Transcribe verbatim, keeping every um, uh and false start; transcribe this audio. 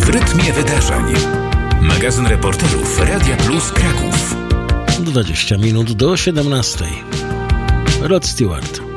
W rytmie wydarzeń. Magazyn reporterów Radia Plus Kraków. dwadzieścia minut do siedemnastej. Rod Stewart.